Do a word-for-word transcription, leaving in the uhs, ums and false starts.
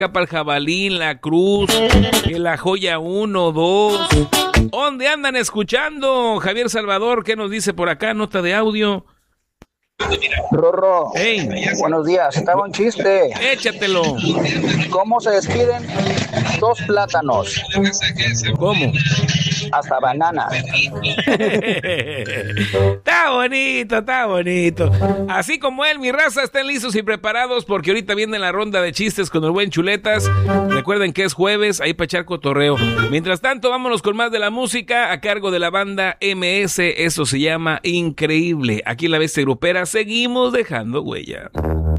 para el Jabalín, la Cruz, la Joya uno, dos. ¿Dónde andan escuchando? Javier Salvador, ¿qué nos dice por acá? Nota de audio. Rorro, hey. Buenos días, estaba un chiste. Échatelo. ¿Cómo se despiden dos plátanos? ¿Cómo? Hasta banana. Está bonito, está bonito. Así como él, mi raza, estén listos y preparados porque ahorita viene la ronda de chistes con el buen Chuletas. Recuerden que es jueves, ahí para echar cotorreo. Mientras tanto, vámonos con más de la música a cargo de la banda M S. Eso se llama Increíble. Aquí en la Bestia Grupera seguimos dejando huella.